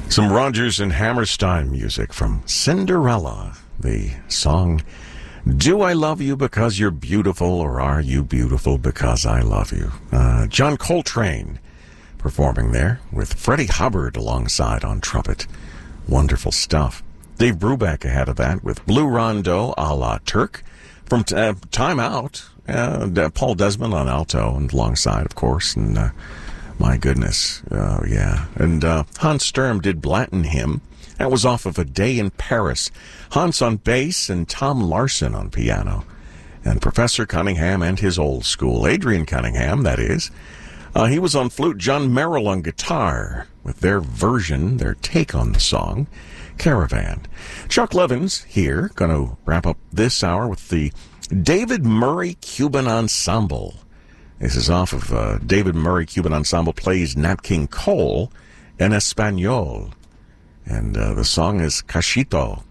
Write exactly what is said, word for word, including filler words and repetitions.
Some Rodgers and Hammerstein music from Cinderella, the song Do I Love You Because You're Beautiful, or Are You Beautiful Because I Love You? Uh, John Coltrane performing there with Freddie Hubbard alongside on trumpet. Wonderful stuff. Dave Brubeck ahead of that with Blue Rondo a la Turk. From t- uh, Time Out, uh, Paul Desmond on alto and alongside, of course, and uh, my goodness, oh yeah. And uh, Hans Sturm did Blanton Hymn. That was off of A Day in Paris. Hans on bass and Tom Larson on piano. And Professor Cunningham and his old school, Adrian Cunningham, that is. Uh, he was on flute, John Merrill on guitar, with their version, their take on the song, Caravan. Chuck Levins here, going to wrap up this hour with the David Murray Cuban Ensemble. This is off of uh, David Murray Cuban Ensemble plays Nat King Cole en Espanol. And uh, the song is Cachito.